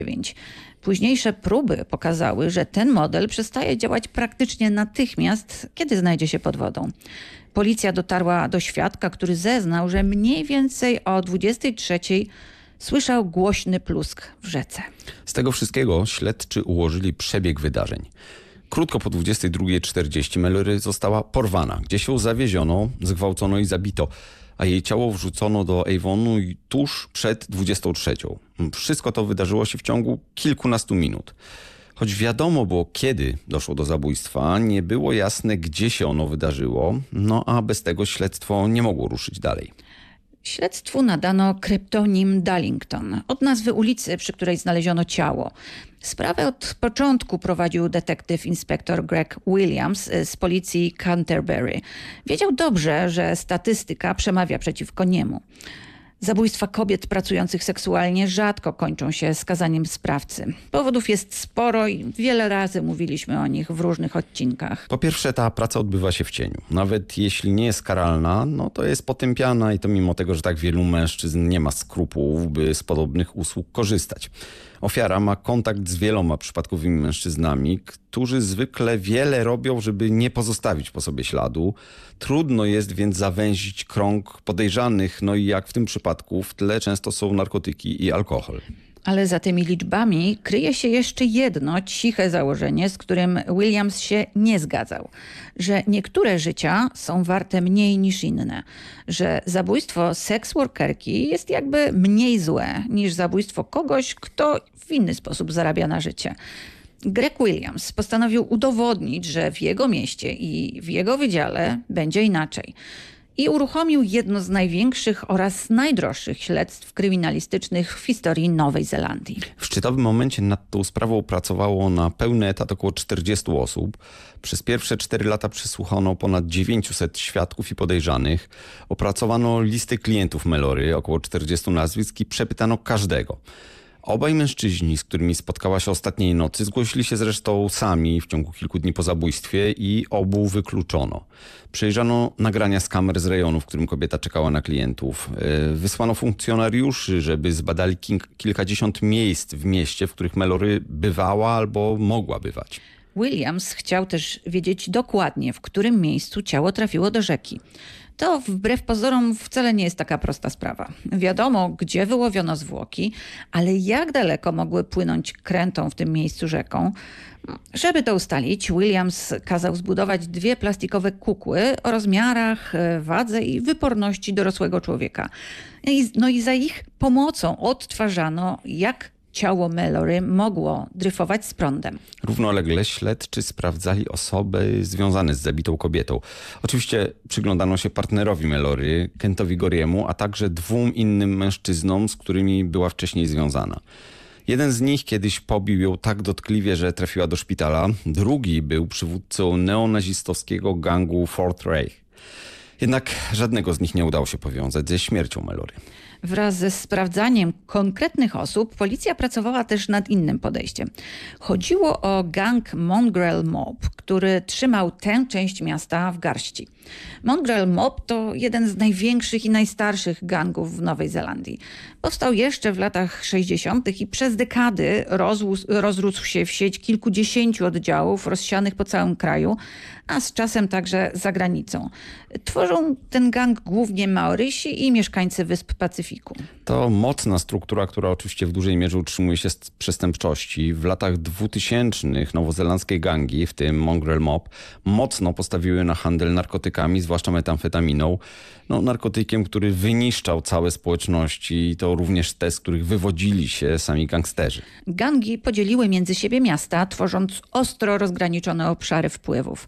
Późniejsze próby pokazały, że ten model przestaje działać praktycznie natychmiast, kiedy znajdzie się pod wodą. Policja dotarła do świadka, który zeznał, że mniej więcej o 23:00 słyszał głośny plusk w rzece. Z tego wszystkiego śledczy ułożyli przebieg wydarzeń. Krótko po 22:40 Mallory została porwana, gdzie się zawieziono, zgwałcono i zabito, a jej ciało wrzucono do Avonu tuż przed 23:00. Wszystko to wydarzyło się w ciągu kilkunastu minut. Choć wiadomo było, kiedy doszło do zabójstwa, nie było jasne, gdzie się ono wydarzyło, a bez tego śledztwo nie mogło ruszyć dalej. Śledztwu nadano kryptonim Darlington, od nazwy ulicy, przy której znaleziono ciało. Sprawę od początku prowadził detektyw inspektor Greg Williams z policji Canterbury. Wiedział dobrze, że statystyka przemawia przeciwko niemu. Zabójstwa kobiet pracujących seksualnie rzadko kończą się skazaniem sprawcy. Powodów jest sporo i wiele razy mówiliśmy o nich w różnych odcinkach. Po pierwsze, ta praca odbywa się w cieniu. Nawet jeśli nie jest karalna, to jest potępiana i to mimo tego, że tak wielu mężczyzn nie ma skrupułów, by z podobnych usług korzystać. Ofiara ma kontakt z wieloma przypadkowymi mężczyznami, którzy zwykle wiele robią, żeby nie pozostawić po sobie śladu. Trudno jest więc zawęzić krąg podejrzanych, i jak w tym przypadku w tle często są narkotyki i alkohol. Ale za tymi liczbami kryje się jeszcze jedno ciche założenie, z którym Williams się nie zgadzał. Że niektóre życia są warte mniej niż inne. Że zabójstwo seksworkerki jest jakby mniej złe niż zabójstwo kogoś, kto w inny sposób zarabia na życie. Greg Williams postanowił udowodnić, że w jego mieście i w jego wydziale będzie inaczej. I uruchomił jedno z największych oraz najdroższych śledztw kryminalistycznych w historii Nowej Zelandii. W szczytowym momencie nad tą sprawą pracowało na pełny etat około 40 osób. Przez pierwsze 4 lata przesłuchano ponad 900 świadków i podejrzanych. Opracowano listy klientów Mallory, około 40 nazwisk i przepytano każdego. Obaj mężczyźni, z którymi spotkała się ostatniej nocy, zgłosili się zresztą sami w ciągu kilku dni po zabójstwie i obu wykluczono. Przejrzano nagrania z kamer z rejonu, w którym kobieta czekała na klientów. Wysłano funkcjonariuszy, żeby zbadali kilkadziesiąt miejsc w mieście, w których Mallory bywała albo mogła bywać. Williams chciał też wiedzieć dokładnie, w którym miejscu ciało trafiło do rzeki. To wbrew pozorom wcale nie jest taka prosta sprawa. Wiadomo, gdzie wyłowiono zwłoki, ale jak daleko mogły płynąć krętą w tym miejscu rzeką? Żeby to ustalić, Williams kazał zbudować 2 plastikowe kukły o rozmiarach, wadze i wyporności dorosłego człowieka. I za ich pomocą odtwarzano, jak ciało Mallory mogło dryfować z prądem. Równolegle śledczy sprawdzali osoby związane z zabitą kobietą. Oczywiście przyglądano się partnerowi Mallory, Kentowi Goriemu, a także 2 innym mężczyznom, z którymi była wcześniej związana. Jeden z nich kiedyś pobił ją tak dotkliwie, że trafiła do szpitala. Drugi był przywódcą neonazistowskiego gangu Fourth Reich. Jednak żadnego z nich nie udało się powiązać ze śmiercią Mallory. Wraz ze sprawdzaniem konkretnych osób policja pracowała też nad innym podejściem. Chodziło o gang Mongrel Mob, który trzymał tę część miasta w garści. Mongrel Mob to jeden z największych i najstarszych gangów w Nowej Zelandii. Powstał jeszcze w latach 60. i przez dekady rozrósł się w sieć kilkudziesięciu oddziałów rozsianych po całym kraju, a z czasem także za granicą. Tworzą ten gang głównie Maorysi i mieszkańcy Wysp Pacyfiku. To mocna struktura, która oczywiście w dużej mierze utrzymuje się z przestępczości. W latach 2000 nowozelandzkie gangi, w tym Mongrel Mob, mocno postawiły na handel narkotykami, zwłaszcza metamfetaminą. Narkotykiem, który wyniszczał całe społeczności i to również te, z których wywodzili się sami gangsterzy. Gangi podzieliły między siebie miasta, tworząc ostro rozgraniczone obszary wpływów.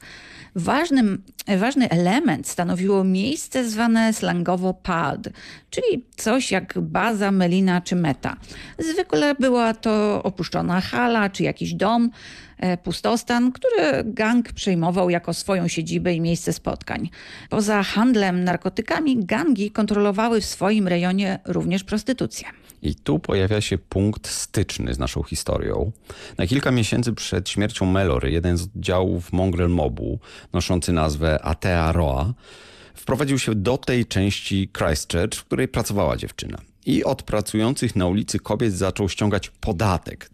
Ważny element stanowiło miejsce zwane slangowo pad, czyli coś jak baza, melina czy meta. Zwykle była to opuszczona hala czy jakiś dom, pustostan, który gang przejmował jako swoją siedzibę i miejsce spotkań. Poza handlem narkotykami gangi kontrolowały w swoim rejonie również prostytucję. I tu pojawia się punkt styczny z naszą historią. Na kilka miesięcy przed śmiercią Mallory jeden z oddziałów Mongrel Mobu, noszący nazwę Aotearoa, wprowadził się do tej części Christchurch, w której pracowała dziewczyna. i od pracujących na ulicy kobiet zaczął ściągać podatek.